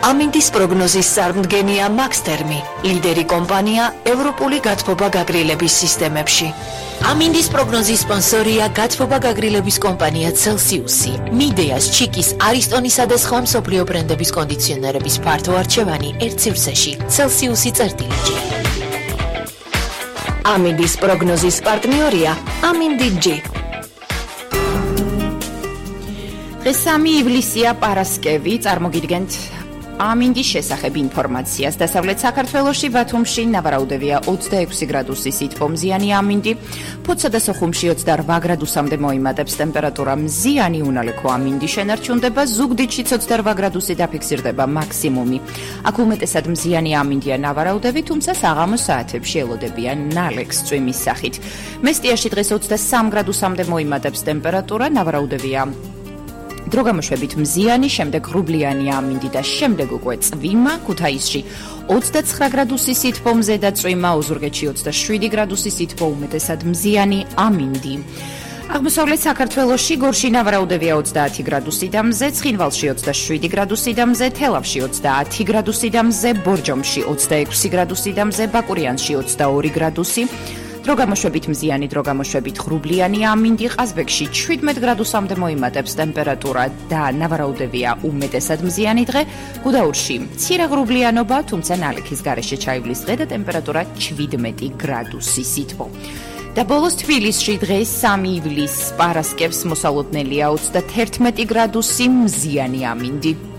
ამინდის პროგნოზის წარმდგენია მაქსთერმი, ლიდერი კომპანია ევროპული გათბობა გაგრილების სისტემებში. ამინდის პროგნოზის სპონსორია გათბობა გაგრილების კომპანია Celsius-ი. მიდეას, ჩიკის, არისტონისა და სხვა მსოფლიო ბრენდების კონდიციონერების ფართო არჩევანი ერთ სივრცეში. Celsius-ი წერტილები. ამინდის პროგნოზის პარტნიორია ამინდი-G. დღეს 3 ივლისია პარასკევი, წარმოგიდგენთ ამინდის შესახებ ინფორმაციას. დასავლეთ საქართველოში, ბათუმში ნავარაუდევია 26 გრადუსი სითბომზიანი ამინდი, ფოთსა და სოხუმში 28 გრადუსამდე მოიმატებს ტემპერატურა, მზიანი უნალექო ამინდი შენარჩუნდება, ზუგდიდშიც 28 გრადუსი დაფიქსირდება მაქსიმუმი. აქ უმეტესად მზიანი ამინდია ნავარაუდები, თუმცა საღამოს საათებში ელოდებიან ნალექს წვიმის სახით. მესტიაში დღეს 23 გრადუსამდე მოიმატებს ტემპერატურა, ნავარაუდევია დროგამოშვებით მზიანი, შემდეგ ღრუბლიანი ამინდი და შემდეგ უკვე წვიმა. ქუთაისში 29 გრადუსი სითბომზე და წვიმა, ოზურგეთში 27 გრადუსი სითბო, უმეტესად მზიანი ამინდი. აღმოსავლეთ საქართველოში გორში ნავარაუდევია 30 გრადუსი და მზე, ცხინვალში 27 გრადუსი და მზე, თელავში 30 გრადუსი და მზე, ბორჯომში 26 გრადუსი და მზე, ბაკურიანში 22 გრადუსი. დროგამოშვებით მზიანი, დროგამოშვებით ღრუბლიანი ამინდი, ყაზბეგში 17 გრადუსამდე მოიმატებს ტემპერატურა და ნავარაუდევია უმეტესად მზიანი დღე. გუდაურში მცირე ღრუბლიანობა, თუმცა ნალექის გარეშე ჩაივლის დღე და ტემპერატურა 17 გრადუსი სითბო. და ბოლოს თბილისში დღეს 3 ივლისს პარასკევს მოსალოდნელია 31 გრადუსი მზიანი ამინდი.